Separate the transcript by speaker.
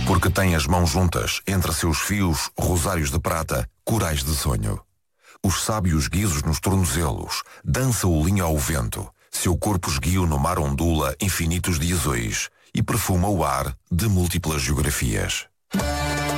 Speaker 1: Porque tem as mãos juntas, entre seus fios, rosários de prata, corais de sonho. Os sábios guizos nos tornozelos, dança o linho ao vento. Seu corpo esguio no mar ondula infinitos de azuis e perfuma o ar de múltiplas geografias.